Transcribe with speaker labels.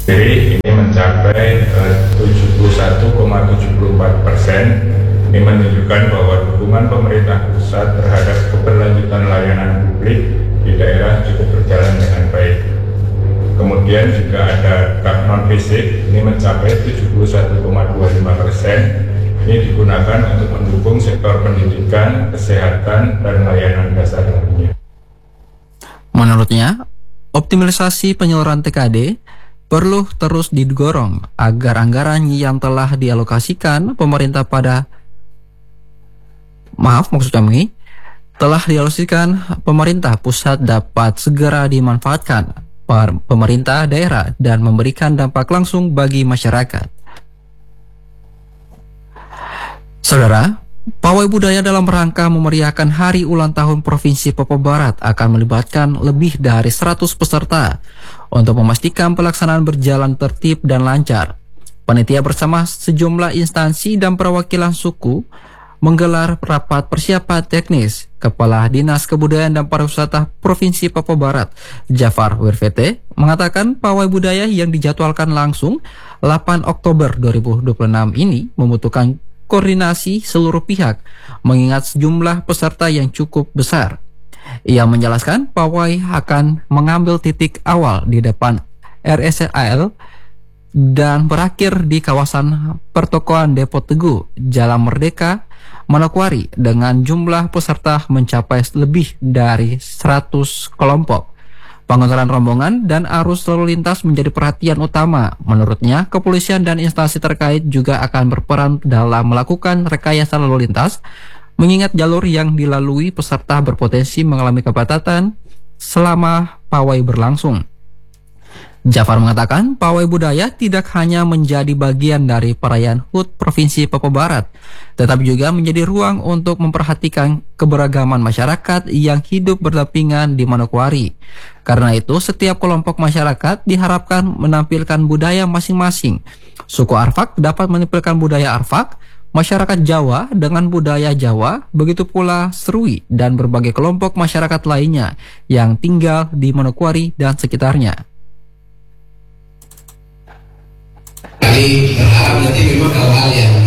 Speaker 1: Jadi ini mencapai 71,74%. Ini menunjukkan bahwa dukungan pemerintah pusat terhadap keberlanjutan layanan publik di daerah cukup berjalan dengan baik. Kemudian juga ada gap non fisik, ini mencapai 71,25%. Ini digunakan untuk mendukung sektor pendidikan, kesehatan, dan layanan dasar lainnya.
Speaker 2: Menurutnya, optimalisasi penyaluran TKD perlu terus didorong agar anggaran yang telah dialokasikan pemerintah pemerintah pusat dapat segera dimanfaatkan pemerintah daerah dan memberikan dampak langsung bagi masyarakat. Saudara, pawai budaya dalam rangka memeriahkan hari ulang tahun Provinsi Papua Barat akan melibatkan lebih dari 100 peserta untuk memastikan pelaksanaan berjalan tertib dan lancar. Panitia bersama sejumlah instansi dan perwakilan suku menggelar rapat persiapan teknis. Kepala Dinas Kebudayaan dan Pariwisata Provinsi Papua Barat, Jafar Wirvete, mengatakan pawai budaya yang dijadwalkan langsung 8 Oktober 2026 ini membutuhkan koordinasi seluruh pihak, mengingat sejumlah peserta yang cukup besar. Ia menjelaskan pawai akan mengambil titik awal di depan RSAL dan berakhir di kawasan pertokoan Depot Teguh, Jalan Merdeka, Manokwari, dengan jumlah peserta mencapai lebih dari 100 kelompok. Pengaturan rombongan dan arus lalu lintas menjadi perhatian utama. Menurutnya, kepolisian dan instansi terkait juga akan berperan dalam melakukan rekayasa lalu lintas, mengingat jalur yang dilalui peserta berpotensi mengalami kepadatan selama pawai berlangsung. Jafar mengatakan pawai budaya tidak hanya menjadi bagian dari perayaan HUT Provinsi Papua Barat, tetapi juga menjadi ruang untuk memperhatikan keberagaman masyarakat yang hidup berdampingan di Manokwari. Karena itu, setiap kelompok masyarakat diharapkan menampilkan budaya masing-masing. Suku Arfak dapat menampilkan budaya Arfak, masyarakat Jawa dengan budaya Jawa, begitu pula Serui dan berbagai kelompok masyarakat lainnya yang tinggal di Manokwari dan sekitarnya.
Speaker 3: Kami berharap nanti memang hal-hal yang